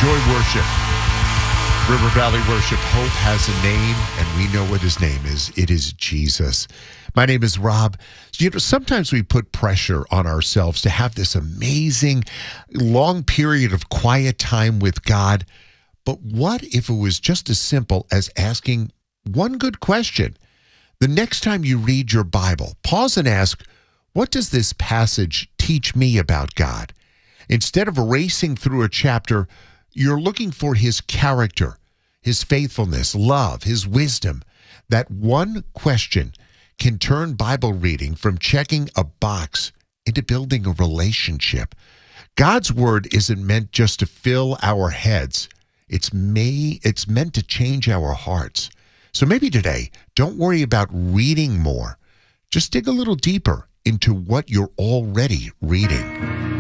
Enjoy worship. River Valley Worship Hope has a name, and we know what his name is. It is Jesus. My name is Rob. Sometimes we put pressure on ourselves to have this amazing long period of quiet time with God. But what if it was just as simple as asking one good question? The next time you read your Bible, pause and ask, what does this passage teach me about God? Instead of racing through a chapter, you're looking for his character, his faithfulness, love, his wisdom. That one question can turn Bible reading from checking a box into building a relationship. God's word isn't meant just to fill our heads. It's meant to change our hearts. So maybe today, don't worry about reading more. Just dig a little deeper into what you're already reading.